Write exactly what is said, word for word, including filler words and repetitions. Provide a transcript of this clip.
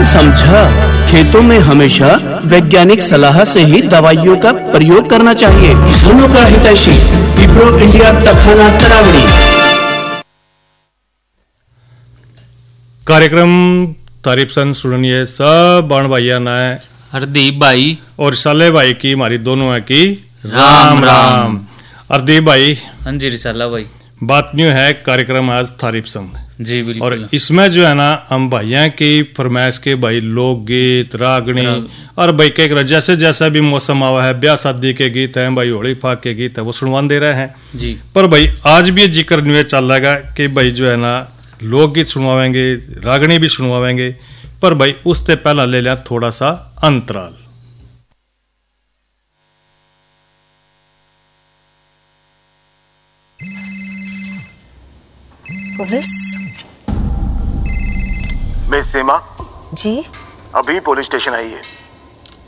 समझा। खेतों में हमेशा वैज्ञानिक सलाह से ही दवाइयों का प्रयोग करना चाहिए। किसानों का हितैषी विप्रो इंडिया तखाना तरावड़ी। कार्यक्रम तारीफ सन सुनिए सब बाण भाइया ना है हरदीप भाई और साले भाई की हमारी दोनों है की राम राम। हरदीप भाई हाँ जी रिसाला भाई, बात न्यू है कार्यक्रम आज तारीफ संग जी बिल्कुल। और इसमें जो है ना हम भाइया की फरमाइश के भाई लोकगीत रागनी और भाई के जैसे जैसा भी मौसम आवा है ब्याह शादी के गीत हैं भाई होली फाक के गीत है वो सुनवा दे रहे हैं जी। पर भाई आज भी जिक्र न्यू चल रहा कि भाई जो है ना लोकगीत सुनवाएंगे रागनी भी सुनवाएंगे, पर भाई उससे पहला ले लिया थोड़ा सा अंतराल। पुलिस? मिस सीमा जी? अभी पुलिस स्टेशन आई है।